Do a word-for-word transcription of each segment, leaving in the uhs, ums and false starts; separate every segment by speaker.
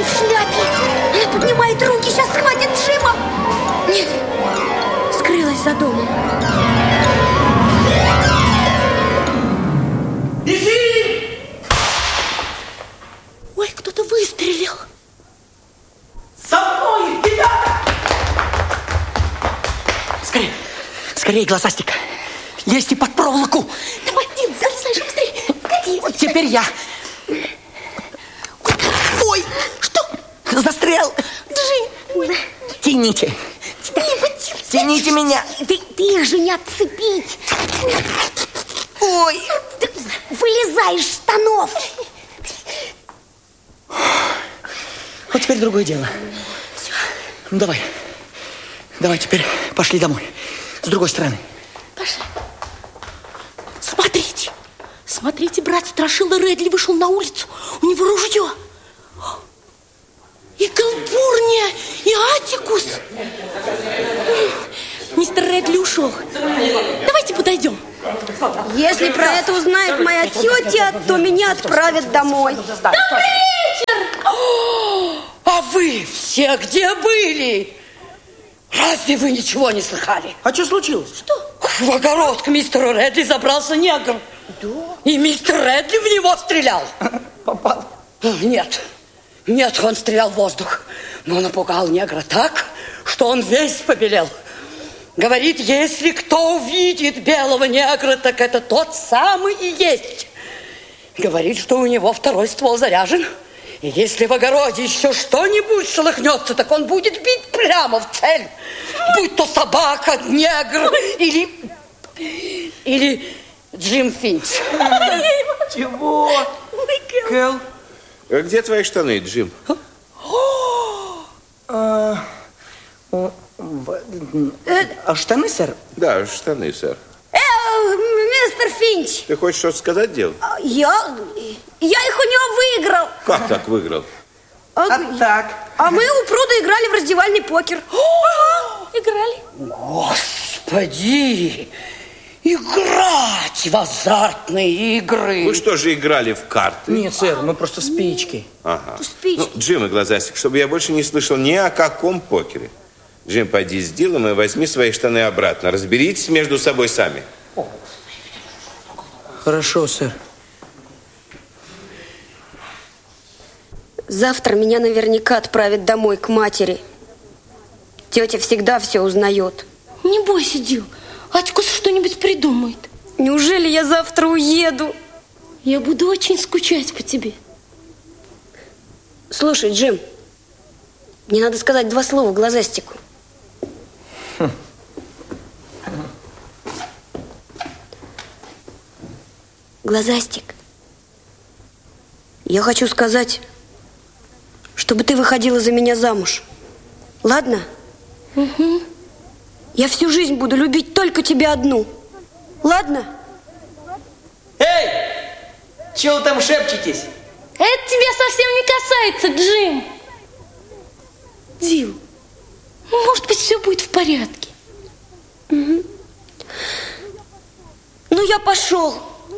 Speaker 1: в шляпе. Она поднимает руки, сейчас схватит Джима. Нет, скрылась за домом.
Speaker 2: Бежим!
Speaker 1: Ой, кто-то выстрелил.
Speaker 2: За мной, ребята! Скорее, скорее, глазастик. Лезьте под проволоку.
Speaker 1: Давай, Дим, залезай же быстрее. Погоди.
Speaker 2: Вот теперь я. Ой,
Speaker 1: Что?
Speaker 2: застрял.
Speaker 1: Джим.
Speaker 2: Тяните. Тяните меня.
Speaker 1: Ты, ты их же не отцепить.
Speaker 2: Ой.
Speaker 1: Ты вылезай из штанов.
Speaker 2: Вот теперь другое дело.
Speaker 1: Все.
Speaker 2: Ну, давай. Давай теперь пошли домой. С другой стороны.
Speaker 1: Пошли. Смотрите. Смотрите, брат Страшила Редли вышел на улицу. У него ружье. И Калпурния, и Атикус. Мистер Редли ушел. Давайте подойдем.
Speaker 3: Если про это узнает моя тетя, то меня отправят домой.
Speaker 1: Добрый вечер!
Speaker 4: А вы все где были? Разве вы ничего не слыхали?
Speaker 2: А что случилось?
Speaker 1: Что?
Speaker 4: В огород к мистеру Редли забрался негр.
Speaker 1: Да?
Speaker 4: И мистер Редли в него стрелял.
Speaker 2: Попал.
Speaker 4: Нет, нет, он стрелял в воздух. Но напугал негра так, что он весь побелел. Говорит, если кто увидит белого негра, так это тот самый и есть. Говорит, что у него второй ствол заряжен. И если в огороде еще что-нибудь шелохнется, так он будет бить прямо в цель. Будь то собака, негр или... Или Джим Финч.
Speaker 2: Чего? Кэл?
Speaker 5: А где твои штаны, Джим?
Speaker 2: А, о, в- э, а штаны, сэр?
Speaker 5: Да, штаны, сэр.
Speaker 3: Э, мистер Финч,
Speaker 5: Ты хочешь что-то сказать, Дел?
Speaker 3: я, я их у него выиграл.
Speaker 5: Как так выиграл?
Speaker 3: А,
Speaker 2: А так.
Speaker 3: а мы у пруда играли в раздевальный покер.
Speaker 1: Играли.
Speaker 4: Господи! Играть в азартные игры.
Speaker 5: Вы что же играли в карты?
Speaker 2: Нет, сэр, мы просто спички.
Speaker 5: Ага.
Speaker 3: Спички.
Speaker 5: Ну, Джим и Глазастик, чтобы я больше не слышал ни о каком покере. Джим, пойди с Дилом и возьми свои штаны обратно. Разберитесь между собой сами.
Speaker 2: Хорошо, сэр.
Speaker 3: Завтра меня наверняка отправят домой к матери. Тетя всегда все узнает.
Speaker 1: Не бойся, Дил. Атикус что-нибудь придумает.
Speaker 3: Неужели я завтра уеду?
Speaker 1: Я буду очень скучать по тебе.
Speaker 3: Слушай, Джим, мне надо сказать два слова Глазастику. Глазастик, я хочу сказать, чтобы ты выходила за меня замуж. Ладно?
Speaker 1: Угу.
Speaker 3: Я всю жизнь буду любить только тебя одну. Ладно?
Speaker 2: Эй! Чего вы там шепчетесь?
Speaker 1: Это тебя совсем не касается, Джим. Дил, может быть, все будет в порядке.
Speaker 3: Угу. Ну, я пошел.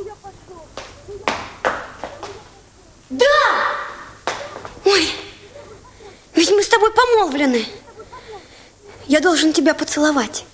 Speaker 1: Да!
Speaker 3: Ой, ведь мы с тобой помолвлены. Я должен тебя поцеловать.